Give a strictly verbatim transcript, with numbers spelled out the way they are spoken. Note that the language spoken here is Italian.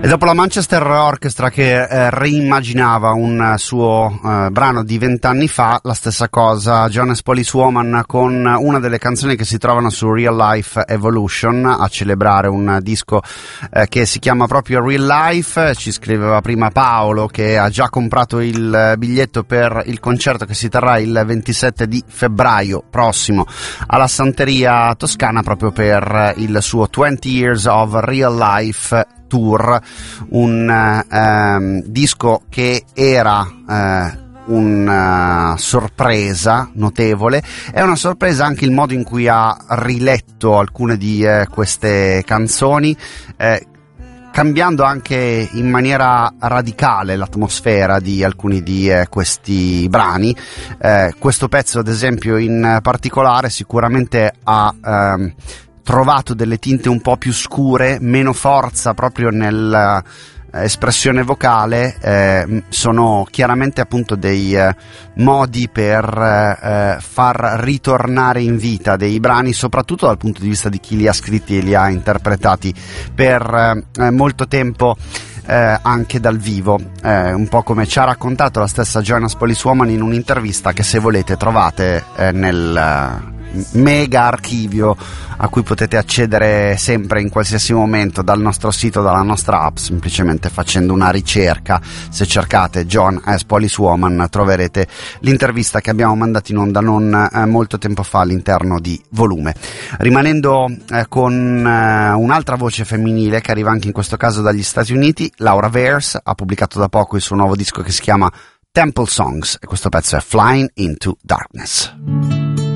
E dopo la Manchester Orchestra che eh, reimmaginava un suo eh, brano di vent'anni fa, la stessa cosa Jonas Policewoman con una delle canzoni che si trovano su Real Life Evolution, a celebrare un disco eh, che si chiama proprio Real Life. Ci scriveva prima Paolo che ha già comprato il biglietto per il concerto che si terrà il ventisette di febbraio prossimo alla Santeria Toscana, proprio per il suo venti Years of Real Life Tour, un ehm, disco che era eh, una sorpresa notevole. È una sorpresa anche il modo in cui ha riletto alcune di eh, queste canzoni, eh, cambiando anche in maniera radicale l'atmosfera di alcuni di eh, questi brani. Eh, questo pezzo, ad esempio, in particolare sicuramente ha ehm, trovato delle tinte un po' più scure, meno forza proprio nell'espressione vocale. Eh, sono chiaramente appunto dei eh, modi per eh, far ritornare in vita dei brani, soprattutto dal punto di vista di chi li ha scritti e li ha interpretati per eh, molto tempo. Eh, anche dal vivo, eh, un po' come ci ha raccontato la stessa Jonas Policewoman in un'intervista che, se volete, trovate eh, nel uh, mega archivio a cui potete accedere sempre in qualsiasi momento dal nostro sito, dalla nostra app, semplicemente facendo una ricerca. Se cercate John as Policewoman troverete l'intervista che abbiamo mandato in onda non eh, molto tempo fa all'interno di Volume. Rimanendo eh, con eh, un'altra voce femminile che arriva anche in questo caso dagli Stati Uniti, Laura Veirs ha pubblicato da poco il suo nuovo disco che si chiama Temple Songs e questo pezzo è Flying into Darkness.